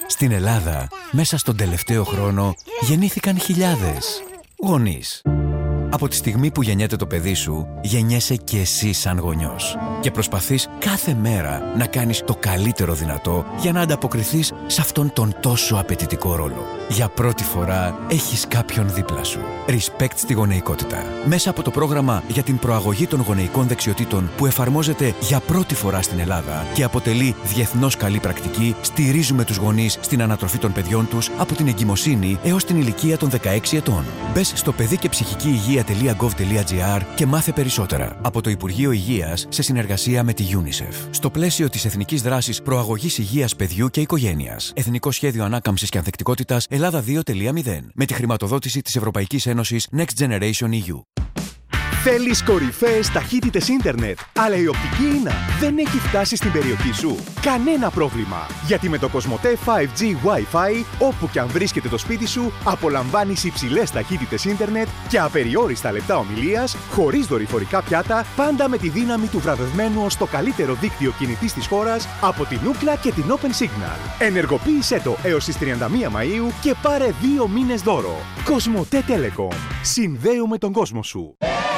Στην Ελλάδα, μέσα στον τελευταίο χρόνο, γεννήθηκαν χιλιάδες γονείς. Από τη στιγμή που γεννιέται το παιδί σου, γεννιέσαι και εσύ σαν γονιός. Και προσπαθείς κάθε μέρα να κάνεις το καλύτερο δυνατό για να ανταποκριθείς σε αυτόν τον τόσο απαιτητικό ρόλο. Για πρώτη φορά έχεις κάποιον δίπλα σου. Respect στη γονεϊκότητα. Μέσα από το πρόγραμμα για την προαγωγή των γονεϊκών δεξιοτήτων που εφαρμόζεται για πρώτη φορά στην Ελλάδα και αποτελεί διεθνώς καλή πρακτική, στηρίζουμε τους γονείς στην ανατροφή των παιδιών τους από την εγκυμοσύνη έως την ηλικία των 16 ετών. Μπες στο παιδικεψυχικηυγεία.gov.gr και μάθε περισσότερα. Από το Υπουργείο Υγείας σε συνεργασία με τη UNICEF. Στο πλαίσιο της Εθνικής Δράσης Προαγωγής Υγείας Παιδιού και Οικογένειας. Εθνικό Σχέδιο Ανάκαμψης και Ανθεκτικότητας Ελλάδα 2.0. Με τη χρηματοδότηση της Ευρωπαϊκής Ένωσης Next Generation EU. Θέλεις κορυφαίες ταχύτητες ίντερνετ, αλλά η οπτική ίνα δεν έχει φτάσει στην περιοχή σου? Κανένα πρόβλημα! Γιατί με το COSMOTE 5G Wi-Fi, όπου και αν βρίσκεται το σπίτι σου, απολαμβάνεις υψηλές ταχύτητες ίντερνετ και απεριόριστα λεπτά ομιλίας, χωρίς δορυφορικά πιάτα, πάντα με τη δύναμη του βραβευμένου ως το καλύτερο δίκτυο κινητής της χώρας από την Ookla και την Open Signal. Ενεργοποίησέ το έως τις 31 Μαΐου και πάρε 2 μήνες δώρο. COSMOTE Telecom. Συνδέουμε τον κόσμο σου.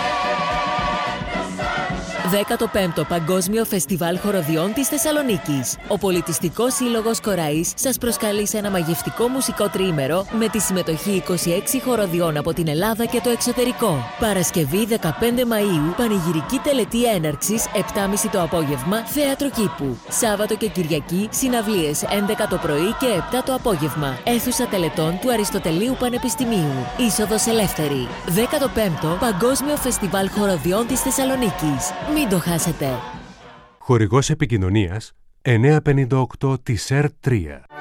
15ο Παγκόσμιο Φεστιβάλ Χοροδιών της Θεσσαλονίκης. Ο Πολιτιστικός Σύλλογος Κοραής σας προσκαλεί σε ένα μαγευτικό μουσικό τριήμερο με τη συμμετοχή 26 χοροδιών από την Ελλάδα και το εξωτερικό. Παρασκευή 15 Μαΐου, πανηγυρική τελετή έναρξης 7.30 το απόγευμα, θέατρο κήπου. Σάββατο και Κυριακή, συναυλίες 11 το πρωί και 7 το απόγευμα. Αίθουσα τελετών του Αριστοτελείου Πανεπιστημίου. Είσοδος ελεύθερη. 15ο Παγκόσμιο Φεστιβάλ Χοροδιών της Θεσσαλονίκης. Μην το χάσετε. Χορηγός επικοινωνίας 958 της ΕΡΤ3.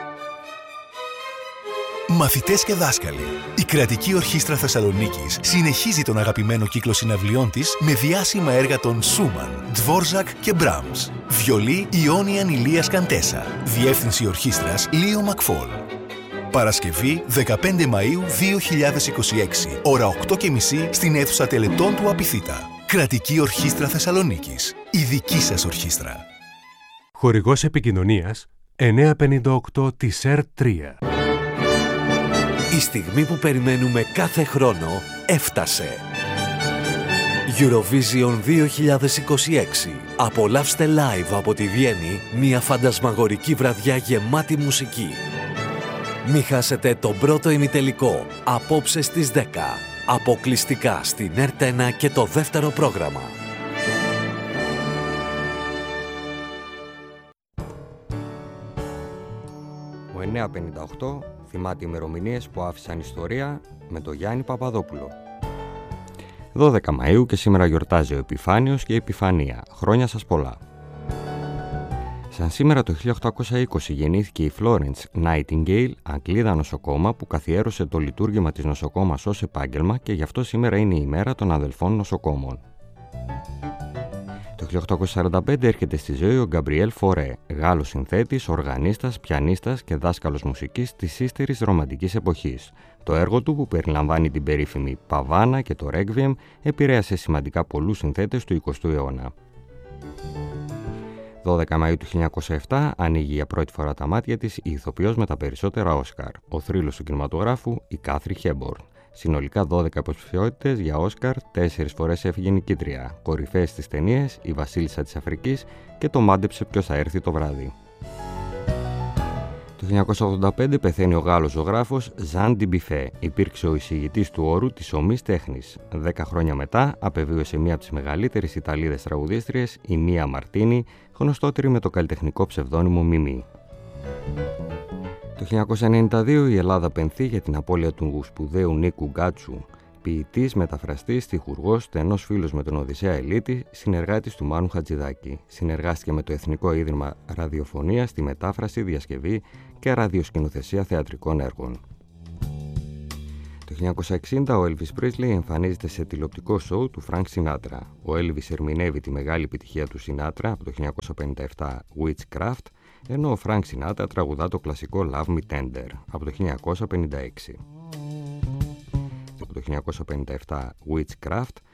Μαθητές και δάσκαλοι, η Κρατική Ορχήστρα Θεσσαλονίκης συνεχίζει τον αγαπημένο κύκλο συναυλιών της με διάσημα έργα των Σούμαν, Ντβόρζακ και Μπράμς. Βιολί Ιόνιαν Ηλίας Καντέσα. Διεύθυνση ορχήστρας Λίο Μακφόλ. Παρασκευή 15 Μαΐου 2026, ώρα 8.30 στην αίθουσα τελετών του Απιθύτα. Κρατική Ορχήστρα Θεσσαλονίκης. Η δική σας ορχήστρα. Χορηγός επικοινωνίας 958 της ΕΡΤ3. Η στιγμή που περιμένουμε κάθε χρόνο έφτασε. Eurovision 2026. Απολαύστε live από τη Βιέννη μια φαντασμαγορική βραδιά γεμάτη μουσική. Μη χάσετε τον πρώτο ημιτελικό απόψε στις 10. Αποκλειστικά στην ΕΡΤ1 και το δεύτερο πρόγραμμα. Ο 958 θυμάται ημερομηνίες που άφησαν ιστορία με τον Γιάννη Παπαδόπουλο. 12 Μαΐου και σήμερα γιορτάζει ο Επιφάνιος και η Επιφανία. Χρόνια σας πολλά. Σαν σήμερα το 1820 γεννήθηκε η Florence Nightingale, Αγγλίδα νοσοκόμα που καθιέρωσε το λειτουργήμα της νοσοκόμας ως επάγγελμα και γι' αυτό σήμερα είναι η ημέρα των αδελφών νοσοκόμων. Το 1845 έρχεται στη ζωή ο Γκαμπριέλ Φορέ, Γάλλος συνθέτης, οργανίστας, πιανίστας και δάσκαλος μουσικής της ύστερης ρομαντικής εποχής. Το έργο του, που περιλαμβάνει την περίφημη Παβάνα και το Ρέγκβιεμ, επηρέασε σημαντικά πολλούς συνθέτες του 20ου αιώνα. 12 Μαΐου του 1907 ανοίγει για πρώτη φορά τα μάτια της η ηθοποιός με τα περισσότερα Όσκαρ, ο θρύλος του κινηματογράφου, η Κάθρι Χέμπορν. Συνολικά 12 υποψηφιότητες για Όσκαρ, 4 φορές έφυγε νικήτρια. Κορυφαίες στις ταινίες, η Βασίλισσα της Αφρικής και το Μάντεψε ποιος θα έρθει το βράδυ. Το 1985 πεθαίνει ο Γάλλος ζωγράφος Ζαν Ντιμπιφέ. Υπήρξε ο εισηγητής του όρου της ομής τέχνης. 10 χρόνια μετά απεβίωσε μία από τις μεγαλύτερες Ιταλίδες τραγουδίστριες, η Μία Μαρτίνι, γνωστότερη με το καλλιτεχνικό ψευδώνυμο Μιμή. Το 1992 η Ελλάδα πενθεί για την απώλεια του σπουδαίου Νίκου Γκάτσου, ποιητής, μεταφραστής, στιχουργός, στενός φίλος με τον Οδυσσέα Ελίτη, συνεργάτης του Μάνου Χατζηδάκη. Συνεργάστηκε με το Εθνικό Ίδρυμα Ραδιοφωνίας στη μετάφραση, διασκευή και ραδιοσκηνοθεσία θεατρικών έργων. Το 1960 ο Elvis Presley εμφανίζεται σε τηλεοπτικό σοου του Frank Sinatra. Ο Elvis ερμηνεύει τη μεγάλη επιτυχία του Sinatra από το 1957 Witchcraft, ενώ ο Frank Sinatra τραγουδά το κλασικό Love Me Tender από το 1956. Από το 1957 Witchcraft